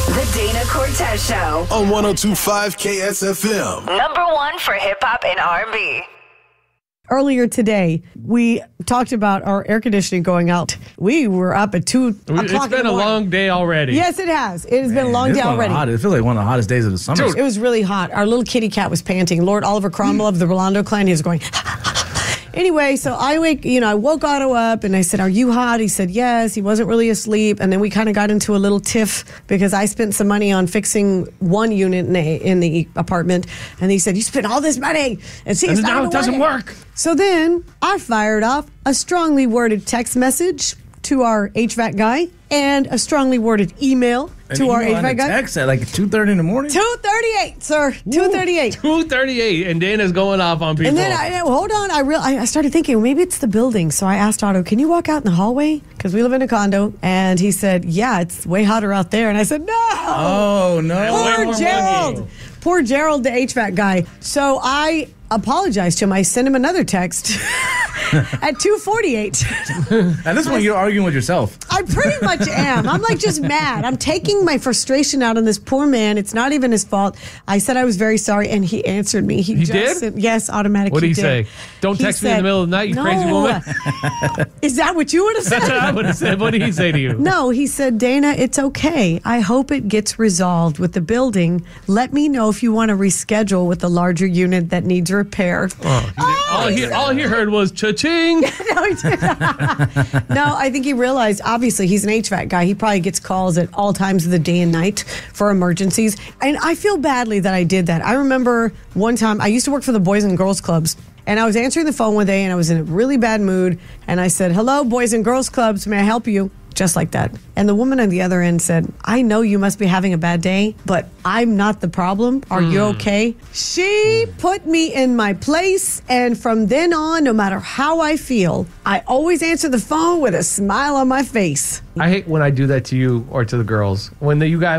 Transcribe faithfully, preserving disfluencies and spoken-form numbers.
The Dana Cortez Show. On one oh two point five K S F M. Number one for hip-hop and R and B. Earlier today, we talked about our air conditioning going out. We were up at two It's o'clock been in the a morning. long day already. Yes, it has. It has been a long It's day one of the already. hottest- It feels like one of the hottest days of the summer. It was really hot. Our little kitty cat was panting. Lord Oliver Cromwell of the Rolando clan, he was going... Anyway, so I wake, you know, I woke Otto up and I said, "Are you hot?" He said, "Yes." He wasn't really asleep, and then we kind of got into a little tiff because I spent some money on fixing one unit in the, in the apartment, and he said, "You spent all this money, and see, it's And not now gonna it doesn't work." So then I fired off a strongly worded text message to our H V A C guy and a strongly worded email An to our email H V A C and a guy. text at like two thirty in the morning. two thirty-eight, sir. two thirty-eight. two thirty-eight, and Dana's going off on people. And then I hold on. I real I I started thinking, well, maybe it's the building. So I asked Otto, "Can you walk out in the hallway? Because we live in a condo." And he said, "Yeah, it's way hotter out there." And I said, "No." Oh no! way Poor more Gerald. money. Poor Gerald, the H V A C guy. So I apologized to him. I sent him another text at two forty-eight. At this point, you're arguing with yourself. I pretty much am. I'm like just mad. I'm taking my frustration out on this poor man. It's not even his fault. I said I was very sorry, and he answered me. He, He just did? Said, yes, automatically. What did he did. say? Don't He text me in the said, middle of the night, you "No." crazy woman. Is that what you would have said? That's what I would have said. What did he say to you? No, he said, "Dana, it's okay. I hope it gets resolved with the building. Let me know if you want to reschedule with the larger unit that needs repair." Oh, all, he, all he heard was cha-ching. No, he did not. No, I think he realized, obviously, he's an H V A C guy. He probably gets calls at all times of the day and night for emergencies. And I feel badly that I did that. I remember one time, I used to work for the Boys and Girls Clubs. And I was answering the phone one day, and I was in a really bad mood. And I said, "Hello, Boys and Girls Clubs. May I help you?" Just like that. And the woman on the other end said, "I know you must be having a bad day, but I'm not the problem. Are you okay?" She put me in my place. And from then on, no matter how I feel, I always answer the phone with a smile on my face. I hate when I do that to you or to the girls. When the, you guys